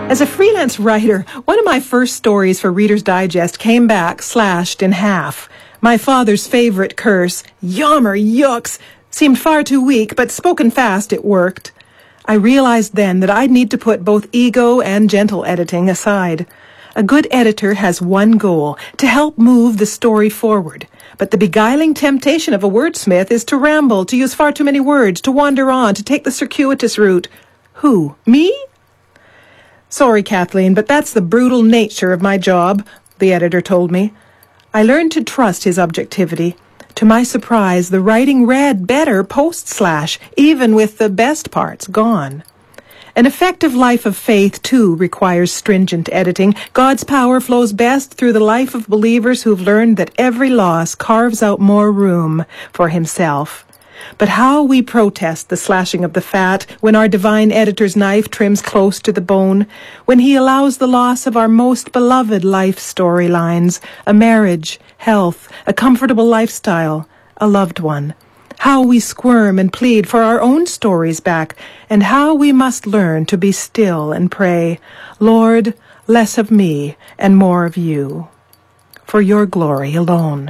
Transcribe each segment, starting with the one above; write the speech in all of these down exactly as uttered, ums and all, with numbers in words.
As a freelance writer, one of my first stories for Reader's Digest came back slashed in half. My father's favorite curse, yammer yucks, seemed far too weak, but spoken fast it worked. I realized then that I'd need to put both ego and gentle editing aside. A good editor has one goal, to help move the story forward. But the beguiling temptation of a wordsmith is to ramble, to use far too many words, to wander on, to take the circuitous route. Who? Me? Sorry, Kathleen, but that's the brutal nature of my job, the editor told me. I learned to trust his objectivity. To my surprise, the writing read better post-slash, even with the best parts gone. An effective life of faith, too, requires stringent editing. God's power flows best through the life of believers who've learned that every loss carves out more room for himself. But how we protest the slashing of the fat when our divine editor's knife trims close to the bone, when he allows the loss of our most beloved life storylines, a marriage, health, a comfortable lifestyle, a loved one. How we squirm and plead for our own stories back, and how we must learn to be still and pray, Lord, less of me and more of you, for your glory alone.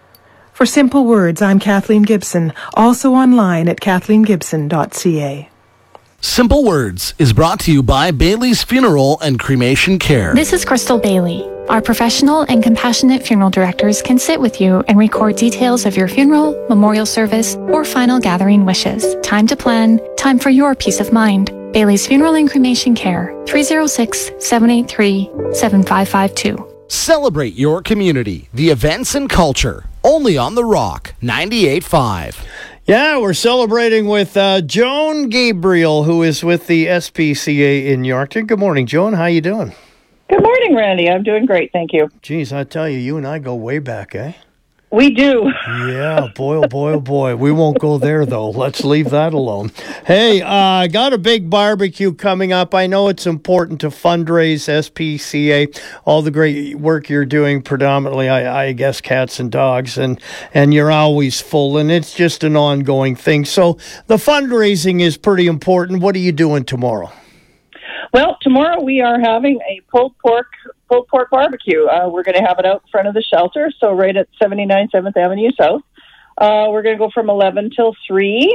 For Simple Words, I'm Kathleen Gibson, also online at kathleen gibson dot c a. Simple Words is brought to you by Bailey's Funeral and Cremation Care. This is Crystal Bailey. Our professional and compassionate funeral directors can sit with you and record details of your funeral, memorial service, or final gathering wishes. Time to plan, time for your peace of mind. Bailey's Funeral and Cremation Care, three oh six, seven eight three, seven five five two. Celebrate your community, the events and culture, only on The Rock, ninety-eight point five. Yeah, we're celebrating with uh, Joan Gabriel, who is with the S P C A in Yorkton. Good morning, Joan. How you doing? Good morning, Randy. I'm doing great, thank you. Geez, I tell you, you and I go way back, eh? We do. Yeah, boy, oh boy, oh boy. We won't go there, though. Let's leave that alone. Hey, I uh, got a big barbecue coming up. I know it's important to fundraise S P C A, all the great work you're doing, predominantly, I, I guess, cats and dogs, and, and you're always full, and it's just an ongoing thing. So the fundraising is pretty important. What are you doing tomorrow? Well, tomorrow we are having a pulled pork pulled pork barbecue. Uh, we're going to have it out in front of the shelter, so right at seventy-nine seventh Avenue South. Uh, we're going to go from eleven till three.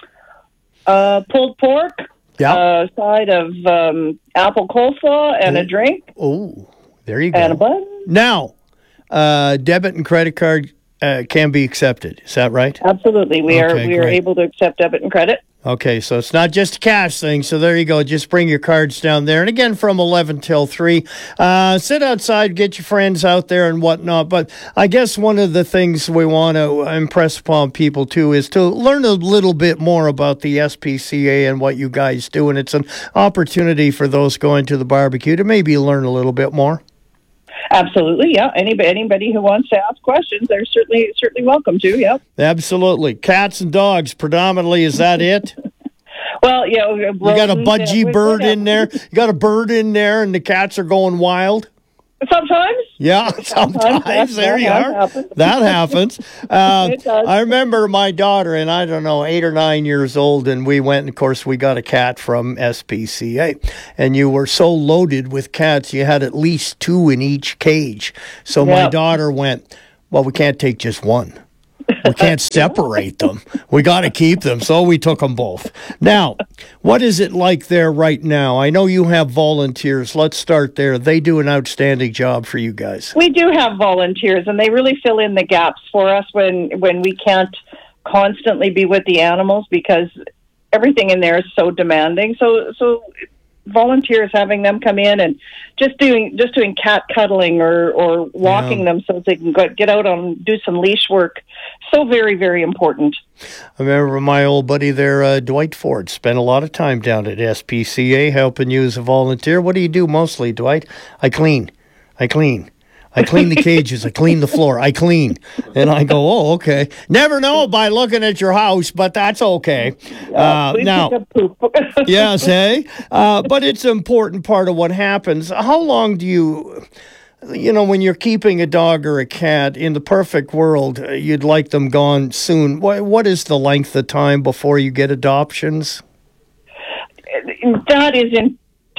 Uh, pulled pork, yeah. uh, side of um, apple coleslaw and Ooh. a drink. Oh, there you go. And a bun. Now, uh, debit and credit card uh, can be accepted. Is that right? Absolutely. We Okay, are we are great. able to accept debit and credit. Okay, so it's not just a cash thing. So there you go. Just bring your cards down there. And again, from eleven till three. Uh, sit outside, get your friends out there and whatnot. But I guess one of the things we want to impress upon people, too, is to learn a little bit more about the S P C A and what you guys do. And it's an opportunity for those going to the barbecue to maybe learn a little bit more. Absolutely, yeah. Anybody, anybody who wants to ask questions, they're certainly certainly welcome to, yeah. Absolutely. Cats and dogs, predominantly, is that it? Well, yeah. You got a budgie uh, bird in there. You got a bird in there, and the cats are going wild. Sometimes. Yeah, sometimes. Sometimes. There you That are. happens. That happens. Uh, It does. I remember my daughter, and I don't know, eight or nine years old, and we went, and of course, we got a cat from S P C A. And you were so loaded with cats, you had at least two in each cage. So my Yeah. daughter went, well, we can't take just one. We can't separate them. We got to keep them. So we took them both. Now, what is it like there right now? I know you have volunteers. Let's start there. They do an outstanding job for you guys. We do have volunteers, and they really fill in the gaps for us when, when we can't constantly be with the animals because everything in there is so demanding. So, so volunteers, having them come in and just doing just doing cat cuddling or, or walking Yeah. them so they can go, get out and do some leash work. So very, very important. I remember my old buddy there, uh, Dwight Ford, spent a lot of time down at S P C A helping you as a volunteer. What do you do mostly, Dwight? I clean. I clean. I clean the cages. I clean the floor. I clean. And I go, oh, okay. Never know by looking at your house, but that's okay. Uh, Please now, pick up poop. yes, hey? Uh, but it's an important part of what happens. How long do you... You know, when you're keeping a dog or a cat, in the perfect world, uh, you'd like them gone soon. What, what is the length of time before you get adoptions? That is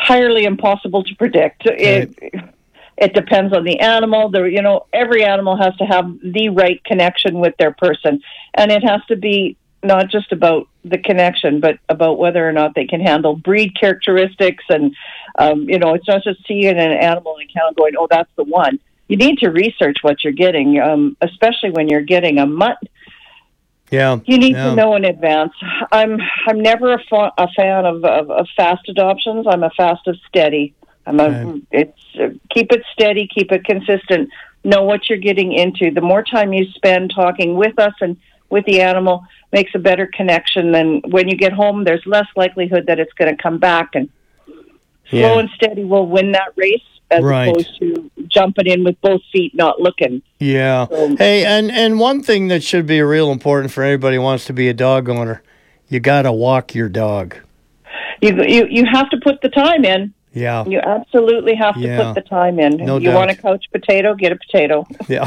entirely impossible to predict. It, it depends on the animal. The, you know, every animal has to have the right connection with their person. And it has to be not just about the connection, but about whether or not they can handle breed characteristics. And, um, you know, it's not just seeing an animal in a kennel going, oh, that's the one. You need to research what you're getting, um, especially when you're getting a mutt. Yeah, you need yeah. to know in advance. I'm I'm never a, fa- a fan of, of, of fast adoptions. I'm a fast of steady. I'm a okay. it's uh, keep it steady, keep it consistent. Know what you're getting into. The more time you spend talking with us and with the animal makes a better connection than when you get home. There's less likelihood that it's going to come back, and slow yeah. and steady will win that race. As right. opposed to jumping in with both feet, not looking. Yeah. So, hey, and, and one thing that should be real important for anybody who wants to be a dog owner, you got to walk your dog. You, you you have to put the time in. Yeah. You absolutely have to yeah. put the time in. No you doubt. want a couch potato, get a potato. Yeah.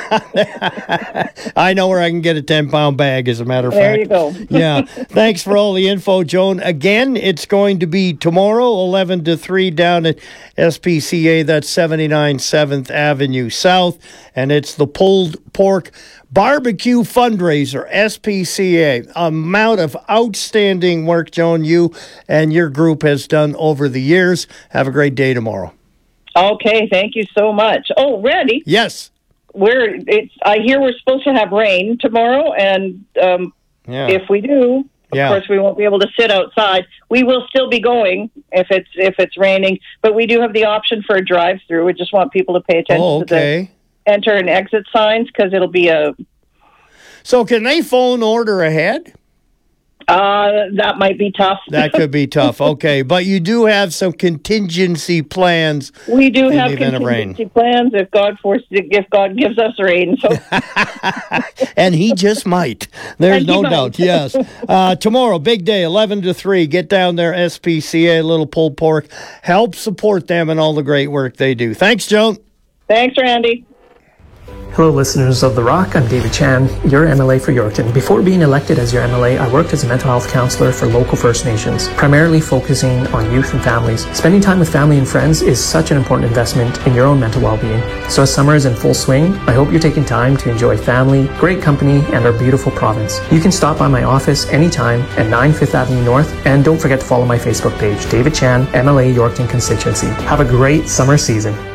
I know where I can get a ten-pound bag, as a matter of there fact. There you go. Yeah. Thanks for all the info, Joan. Again, it's going to be tomorrow, eleven to three, down at S P C A. That's seventy-nine seventh Avenue South. And it's the Pulled Pork Barbecue Fundraiser, S P C A. Amount of outstanding work, Joan, you and your group has done over the years. Have a great day tomorrow. Okay, thank you so much. Oh, Randy. Yes. We're it's I hear we're supposed to have rain tomorrow, and um, yeah. if we do, of yeah. course we won't be able to sit outside. We will still be going if it's if it's raining, but we do have the option for a drive-through. We just want people to pay attention oh, okay. to the enter and exit signs, because it'll be a... So can they phone order ahead? Uh, that might be tough. That could be tough. Okay, but you do have some contingency plans. We do in have the event of rain. contingency plans if God forces, if God gives us rain. So, and He just might. There's And he no might. doubt. Yes. Uh, tomorrow, big day, eleven to three. Get down there, S P C A, Little Pulled Pork. Help support them and all the great work they do. Thanks, Joan. Thanks, Randy. Hello, listeners of The Rock. I'm David Chan, your M L A for Yorkton. Before being elected as your M L A, I worked as a mental health counselor for local First Nations, primarily focusing on youth and families. Spending time with family and friends is such an important investment in your own mental well-being. So as summer is in full swing, I hope you're taking time to enjoy family, great company, and our beautiful province. You can stop by my office anytime at nine Fifth Avenue North, and don't forget to follow my Facebook page, David Chan, M L A Yorkton Constituency. Have a great summer season.